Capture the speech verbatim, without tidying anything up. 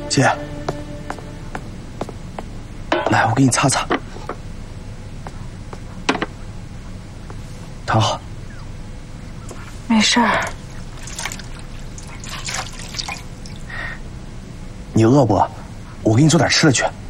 姐，来，我给你擦擦，躺好。 没事儿。 你饿不？我给你做点吃的去。